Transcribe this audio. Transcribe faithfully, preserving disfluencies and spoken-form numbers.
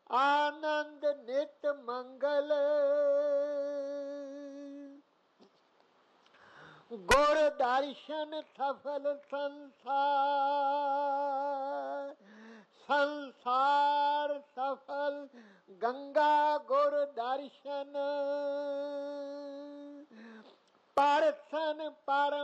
आनंद नित मंगल गुर दर्शन सफल संसार संसार सफल गंगा गुर दर्शन परसन परम